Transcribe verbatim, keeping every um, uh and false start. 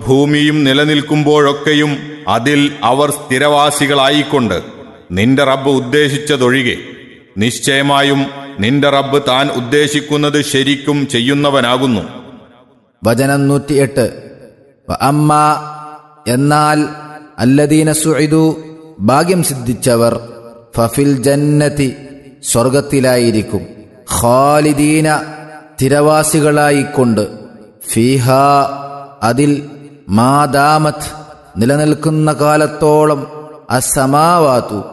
ഭൂമിയും നിലനിൽക്കുമ്പോഴൊക്കെയും അതിൽ അവർ സ്ഥിരവാസികളായിക്കൊണ്ട് നിന്റെ റബ്ബ് ഉദ്ദേശിച്ചതൊഴികെ നിശ്ചയമായും നിന്റെ റബ്ബ് താൻ ഉദ്ദേശിക്കുന്നത് ശരിക്കും ചെയ്യുന്നവനാകുന്നു. വചനം നൂറ്റിയെട്ട്. അമ്മ എന്നാൽ അല്ലദീന സുഇദു ഭാഗ്യം സിദ്ധിച്ചവർ ഫഫിൽ ജന്നതി സ്വർഗത്തിലായിരിക്കും, ഖാലിദീന സ്ഥിരവാസികളായിക്കൊണ്ട്, ഫീഹാ അതിൽ, മാദാമത്ത് നിലനിൽക്കുന്ന കാലത്തോളം, അസ്സമാവാതു